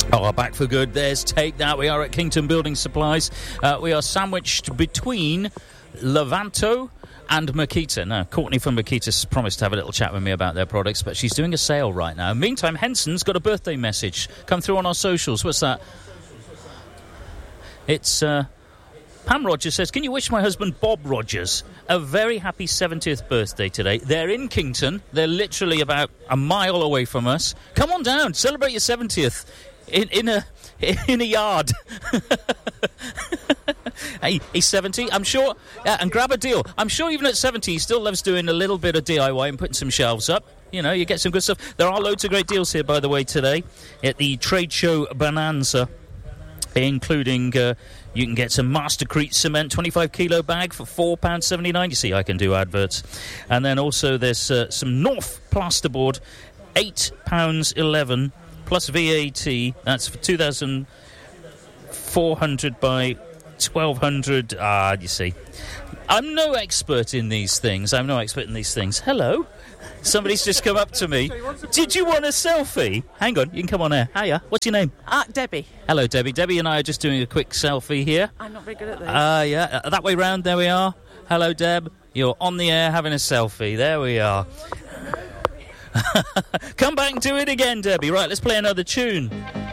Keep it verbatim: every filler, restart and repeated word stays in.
Oh, back for good. There's Take That. We are at Kington Building Supplies. Uh, we are sandwiched between Levanto and Makita. Now, Courtney from Makita's promised to have a little chat with me about their products, but she's doing a sale right now. Meantime, Henson's got a birthday message come through on our socials. What's that? It's, uh... Pam Rogers says, can you wish my husband Bob Rogers a very happy seventieth birthday today? They're in Kington. They're literally about a mile away from us. Come on down. Celebrate your seventieth in, in a in a yard. Hey, he's seventy, I'm sure. Yeah, and grab a deal. I'm sure even at seventy, he still loves doing a little bit of D I Y and putting some shelves up. You know, you get some good stuff. There are loads of great deals here, by the way, today at the Trade Show Bonanza, including... Uh, You can get some Mastercrete cement, twenty-five kilo bag for four pounds seventy-nine. You see, I can do adverts. And then also there's uh, some North plasterboard, eight pounds eleven, plus V A T. That's for two thousand four hundred by twelve hundred. Ah, you see. I'm no expert in these things. I'm no expert in these things. Hello. Somebody's just come up to me. Did you want a selfie? Hang on, you can come on air. Hiya. What's your name? Uh, Debbie. Hello, Debbie. Debbie and I are just doing a quick selfie here. I'm not very good at this. Ah, uh, yeah. Uh, that way round, there we are. Hello, Deb. You're on the air having a selfie. There we are. Come back and do it again, Debbie. Right, let's play another tune.